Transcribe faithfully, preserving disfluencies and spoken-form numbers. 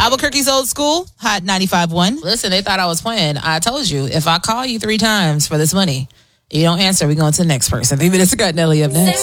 Albuquerque's Old School, Hot ninety-five point one. Listen, they thought I was playing. I told you, if I call you three times for this money, you don't answer, we going to the next person. Three minutes ago, Nelly up next.